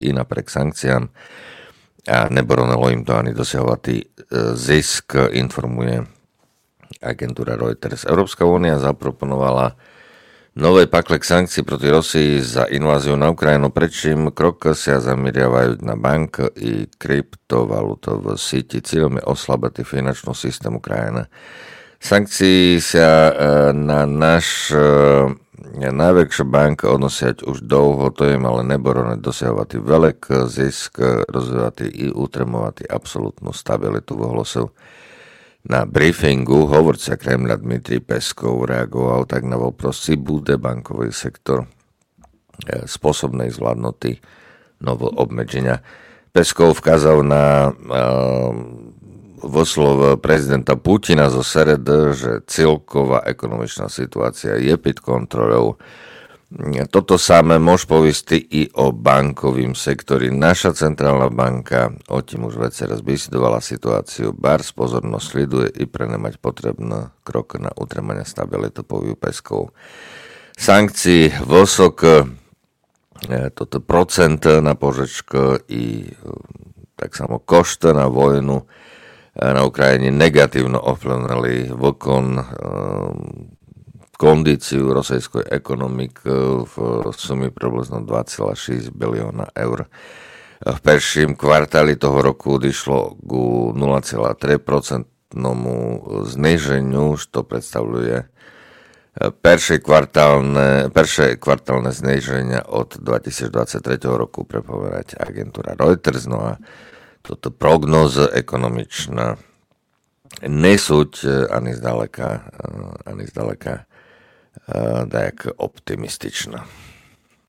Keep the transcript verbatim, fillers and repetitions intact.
i napriek sankciám a nebronilo im to ani dosiahovatý zisk, informuje agentúra Reuters. Európska únia zaproponovala nové paklek sankcií proti Rusii za inváziu na Ukrajinu, pričím krok sa zameriavajú na bank i kryptovalutov v síti. Cieľom je oslabať finančný systém Ukrajiny. Sankcií sa na náš najväčší bank odnosiať už dlho, to je ale neboroné dosiahovať veľk zisk, rozvíjať i utremovať absolútnu stabilitu v ohlasov. Na briefingu hovorca Kremľa Dmitrij Peskov reagoval tak na voпрос, či bude bankový sektor spôsobný zvládnuty novo obmedzenia. Peskov vkázal na uh, voslov prezidenta Putina zo sredy, že celková ekonomičná situácia je pod kontrolou. Toto samé môže povieť i o bankovým sektori. Naša centrálna banka o tým už večer zbesidovala situáciu. Bars pozornosť sleduje i prenemať potrebné krok na utremanie stability, povie Peskov. Sankcií vysok, toto procent na požičku i tak samo košt na vojnu na Ukrajine negatívno ovplyvnili výkon kondíciu rosejskoj ekonomik v sume približno dva celé šesť bilióna eur. V prvším kvartáli toho roku došlo ku nula celé tri percentnému zníženiu, čo predstavuje prvé kvartálne, prvé kvartálne zníženie od dvetisícdvadsaťtri roku, prepovedať agentúra Reuters. No a toto prognóza ekonomičná nesúť ani zdaleka, ani zdaleka tak optimističná.